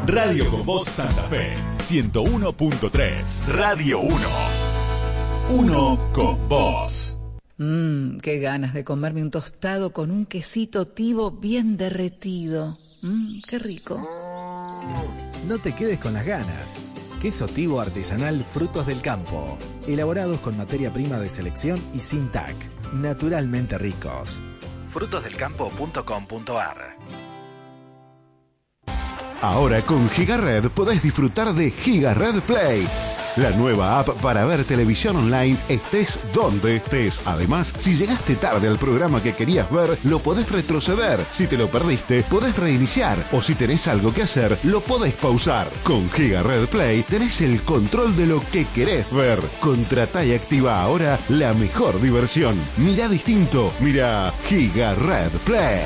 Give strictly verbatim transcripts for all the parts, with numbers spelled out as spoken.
Radio con Voz Santa Fe, ciento uno punto tres. Radio uno. Uno con vos. Mmm, qué ganas de comerme un tostado con un quesito tibo bien derretido. Mmm, qué rico. No te quedes con las ganas. Queso tibo artesanal Frutos del Campo. Elaborados con materia prima de selección y sin T A C. Naturalmente ricos. frutos del campo punto com punto a r. Ahora con GigaRed podés disfrutar de GigaRed Play, la nueva app para ver televisión online estés donde estés. Además, si llegaste tarde al programa que querías ver, lo podés retroceder. Si te lo perdiste, podés reiniciar. O si tenés algo que hacer, lo podés pausar. Con GigaRed Play tenés el control de lo que querés ver. Contratá y activa ahora la mejor diversión. Mirá distinto. Mirá GigaRed Play.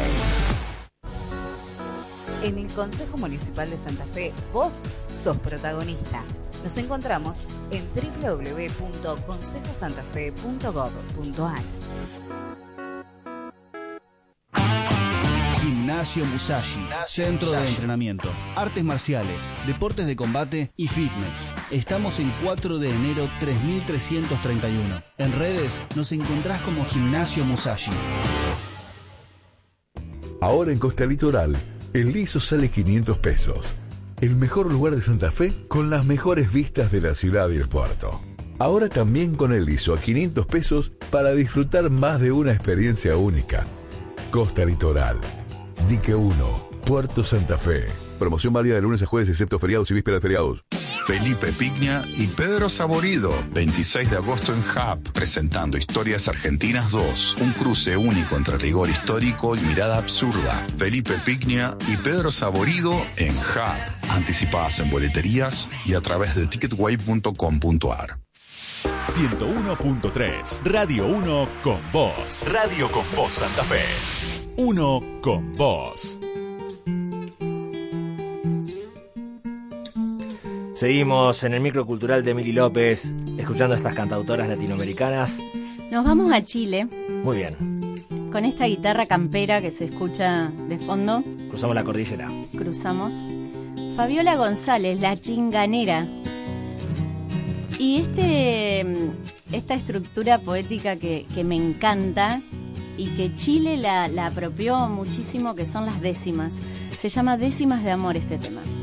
En el Consejo Municipal de Santa Fe, vos sos protagonista. Nos encontramos en doble u doble u doble u punto consejo santa fe punto gov punto a r. Gimnasio Musashi, Gimnasio centro Musashi. de entrenamiento, artes marciales, deportes de combate y fitness. Estamos en cuatro de enero tres mil trescientos treinta y uno. En redes nos encontrás como Gimnasio Musashi. Ahora en Costa Litoral, el liso sale quinientos pesos. El mejor lugar de Santa Fe con las mejores vistas de la ciudad y el puerto. Ahora también con el liso a quinientos pesos para disfrutar más de una experiencia única. Costa Litoral, Dique uno, Puerto Santa Fe. Promoción válida de lunes a jueves excepto feriados y vísperas de feriados. Felipe Pigna y Pedro Saborido, veintiséis de agosto en Hub, presentando Historias Argentinas dos, un cruce único entre rigor histórico y mirada absurda. Felipe Pigna y Pedro Saborido en Hub. Anticipadas en boleterías y a través de ticketway punto com punto a r. ciento uno punto tres. Radio uno con vos. Radio con vos Santa Fe. Uno con vos. Seguimos en el microcultural de Emily López, escuchando a estas cantautoras latinoamericanas. Nos vamos a Chile. Muy bien. Con esta guitarra campera que se escucha de fondo. Cruzamos la cordillera. Cruzamos. Fabiola González, La Chinganera. Y este, esta estructura poética que, que me encanta y que Chile la, la apropió muchísimo, que son las décimas. Se llama Décimas de Amor este tema.